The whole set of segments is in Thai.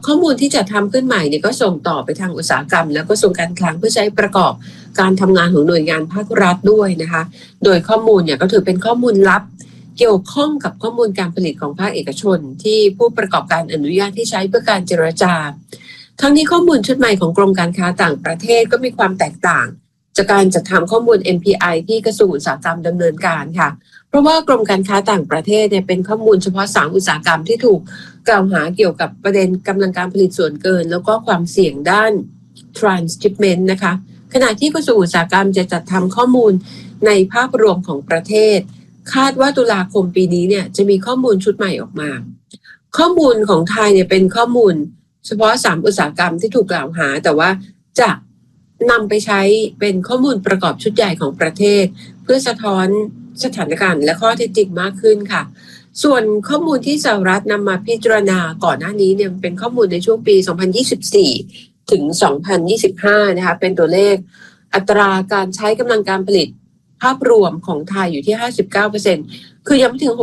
ข้อมูลที่จะทำขึ้นใหม่เนี่ยก็ส่งต่อไปทางอุตสาหกรรมแล้วก็กระทรวงการคลังเพื่อใช้ประกอบการทำงานของหน่วยงานภาครัฐด้วยนะคะโดยข้อมูลเนี่ยก็ถือเป็นข้อมูลลับเกี่ยวข้องกับข้อมูลการผลิตของภาคเอกชนที่ผู้ประกอบการอนุญาตที่ใช้เพื่อการเจรจาทั้งนี้ข้อมูลชุดใหม่ของกรมการค้าต่างประเทศก็มีความแตกต่างจากการจัดทำข้อมูล MPI ที่กระทรวงอุตสาหกรรมดำเนินการค่ะเพราะว่ากรมการค้าต่างประเทศเนี่ยเป็นข้อมูลเฉพาะ3อุตสาหกรรมที่ถูกกล่าวหาเกี่ยวกับประเด็นกำลังการผลิตส่วนเกินแล้วก็ความเสี่ยงด้าน transshipment นะคะขณะที่กระทรวงอุตสาหกรรมจะจัดทำข้อมูลในภาพรวมของประเทศคาดว่าตุลาคมปีนี้เนี่ยจะมีข้อมูลชุดใหม่ออกมาข้อมูลของไทยเนี่ยเป็นข้อมูลเฉพาะ3อุตสาหกรรมที่ถูกกล่าวหาแต่ว่าจะนำไปใช้เป็นข้อมูลประกอบชุดใหญ่ของประเทศเพื่อสะท้อนสถานการณ์และข้อเท็จจริงมากขึ้นค่ะส่วนข้อมูลที่สหรัฐนำมาพิจารณาก่อนหน้านี้เนี่ยเป็นข้อมูลในช่วงปี 2024 ถึง 2025 นะคะเป็นตัวเลขอัตราการใช้กำลังการผลิตภาพรวมของไทยอยู่ที่ 59% คือยังไม่ถึง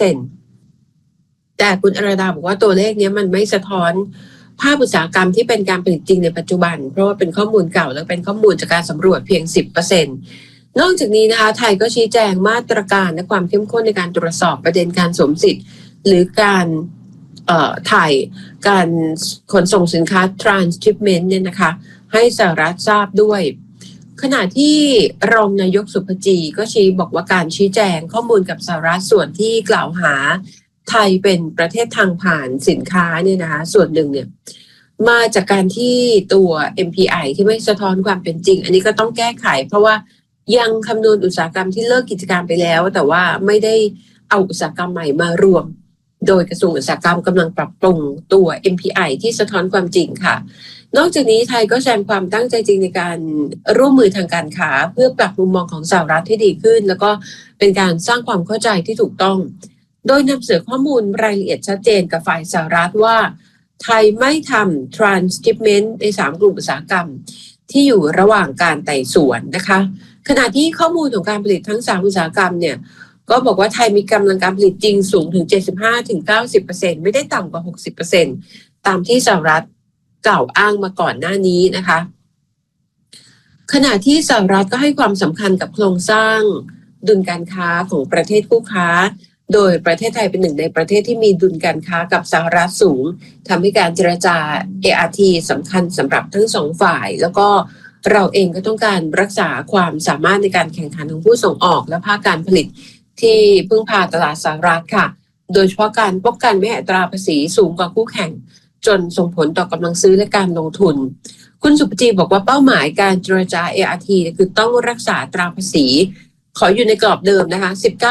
60% แต่คุณอรดาบอกว่าตัวเลขนี้มันไม่สะท้อนภาพอุตสาหกรรมที่เป็นการผลิตจริงในปัจจุบันเพราะว่าเป็นข้อมูลเก่าและเป็นข้อมูลจากการสำรวจเพียง 10%นอกจากนี้นะคะไทยก็ชี้แจงมาตรการและความเข้มข้นในการตรวจสอบประเด็นการสวมสิทธิ์หรือการถ่ายการขนส่งสินค้า transshipment เนี่ยนะคะให้สหรัฐทราบด้วยขณะที่รองนายกสุภจีก็ชี้บอกว่าการชี้แจงข้อมูลกับสหรัฐส่วนที่กล่าวหาไทยเป็นประเทศทางผ่านสินค้าเนี่ยนะคะส่วนหนึ่งเนี่ยมาจากการที่ตัว MPI ที่ไม่สะท้อนความเป็นจริงอันนี้ก็ต้องแก้ไขเพราะว่ายังคำนวณอุตสาหกรรมที่เลิกกิจการไปแล้วแต่ว่าไม่ได้เอาอุตสาหกรรมใหม่มารวมโดยกระทรวงอุตสาหกรรมกำลังปรับปรุงตัว MPI ที่สะท้อนความจริงค่ะนอกจากนี้ไทยก็แสดงความตั้งใจจริงในการร่วมมือทางการค้าเพื่อปรับมุมมองของสหรัฐให้ดีขึ้นแล้วก็เป็นการสร้างความเข้าใจที่ถูกต้องโดยนำเสนอข้อมูลรายละเอียดชัดเจนกับฝ่ายสหรัฐว่าไทยไม่ทำ transshipment ใน3กลุ่มอุตสาหกรรมที่อยู่ระหว่างการไต่สวนนะคะขณะที่ข้อมูลของการผลิตทั้ง3อุตสาหกรรมเนี่ยก็บอกว่าไทยมีกำลังการผลิตจริงสูงถึง 75-90% ไม่ได้ต่ำกว่า 60% ตามที่สหรัฐกล่าวอ้างมาก่อนหน้านี้นะคะขณะที่สหรัฐก็ให้ความสำคัญกับโครงสร้างดุลการค้าของประเทศคู่ค้าโดยประเทศไทยเป็นหนึ่งในประเทศที่มีดุลการค้ากับสหรัฐสูงทำให้การเจรจา ART สำคัญสำหรับทั้งสองฝ่ายแล้วก็เราเองก็ต้องการรักษาความสามารถในการแข่งขันของผู้ส่งออกและภาคการผลิตที่พึ่งพาตลาดสหรัฐค่ะโดยเฉพาะการป้องกันไม่ให้อัตราภาษีสูงกว่าคู่แข่งจนส่งผลต่อกำลังซื้อและการลงทุนคุณสุปจีบอกว่าเป้าหมายการเจรจา ART คือต้องรักษาอัตราภาษีขออยู่ในกรอบเดิมนะคะ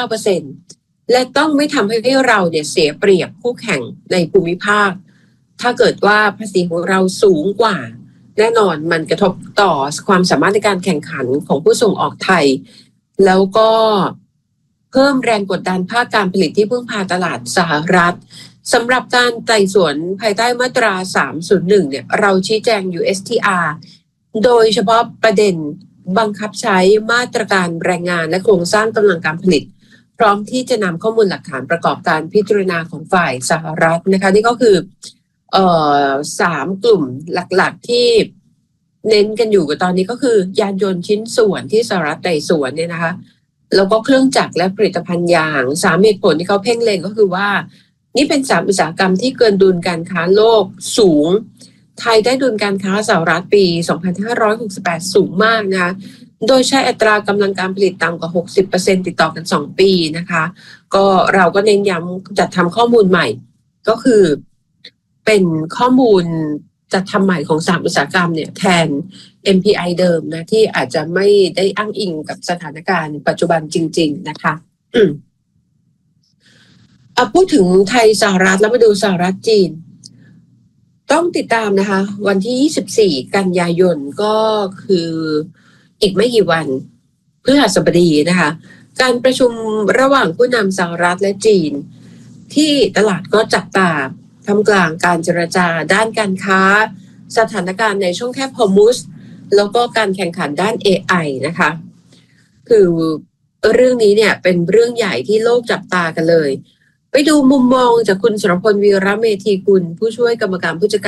19% และต้องไม่ทำให้เราเนี่ยเสียเปรียบคู่แข่งในภูมิภาคถ้าเกิดว่าภาษีของเราสูงกว่าแน่นอนมันกระทบต่อความสามารถในการแข่งขันของผู้ส่งออกไทยแล้วก็เพิ่มแรงกดดันภาคการผลิตที่พึ่งพาตลาดสหรัฐสำหรับการไต่สวนภายใต้มาตรา 301 เนี่ยเราชี้แจง USTR โดยเฉพาะประเด็นบังคับใช้มาตรการแรงงานและโครงสร้างกำลังการผลิตพร้อมที่จะนำข้อมูลหลักฐานประกอบการพิจารณาของฝ่ายสหรัฐนะคะนี่ก็คือ3 กลุ่มหลักๆที่เน้นกันอยู่กับตอนนี้ก็คือยานยนต์ชิ้นส่วนที่สหรัฐไต่สวนเนี่ยนะคะแล้วก็เครื่องจักรและผลิตภัณฑ์ยาง3เหตุผลที่เขาเพ่งเล็งก็คือว่านี่เป็น3อุตสาหกรรมที่เกินดุลการค้าโลกสูงไทยได้ดุลการค้าสหรัฐปี 2568 สูงมากนะคะโดยใช้อัตรากำลังการผลิตต่ำกว่า 60% ติดต่อกัน2 ปีนะคะก็เราก็เน้นย้ำจัดทำข้อมูลใหม่ก็คือเป็นข้อมูลจัดทำใหม่ของ3อุตสาหกรรมเนี่ยแทน MPI เดิมนะที่อาจจะไม่ได้อ้างอิงกับสถานการณ์ปัจจุบันจริงๆนะคะพูดถึงไทยสหรัฐแล้วมาดูสหรัฐจีนต้องติดตามนะคะวันที่24กันยายนก็คืออีกไม่กี่วันพฤหัสบดีนะคะการประชุมระหว่างผู้นำสหรัฐและจีนที่ตลาดก็จับตาท่ามกลางการเจรจาด้านการค้าสถานการณ์ในช่องแคบฮอร์มุซแล้วก็การแข่งขันด้าน AI นะคะคือเรื่องนี้เนี่ยเป็นเรื่องใหญ่ที่โลกจับตากันเลยไปดูมุมมองจากคุณสรพล วีระเมธีกุลผู้ช่วยกรรมการผู้จัดการ